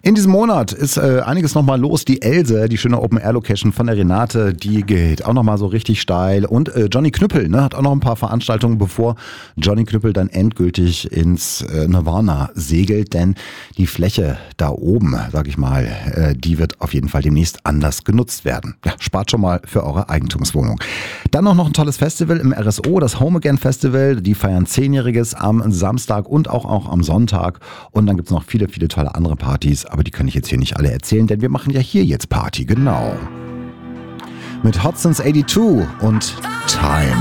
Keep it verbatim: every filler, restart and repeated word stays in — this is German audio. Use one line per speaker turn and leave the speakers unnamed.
In diesem Monat ist äh, einiges nochmal los. Die Else, die schöne Open-Air-Location von der Renate, die geht auch nochmal so richtig steil. Und äh, Johnny Knüppel ne, hat auch noch ein paar Veranstaltungen, bevor Johnny Knüppel dann endgültig ins äh, Nirvana segelt. Denn die Fläche da oben, sag ich mal, äh, die wird auf jeden Fall demnächst anders genutzt werden. Ja, spart schon mal für eure Eigentumswohnung. Dann noch, noch ein tolles Festival im R S O, das Home Again Festival. Die feiern Zehnjähriges am Samstag und auch, auch am Sonntag. Und dann gibt's noch viele, viele tolle andere Partys. Aber die kann ich jetzt hier nicht alle erzählen, denn wir machen ja hier jetzt Party, genau. Mit Hot Since eighty-two und Time.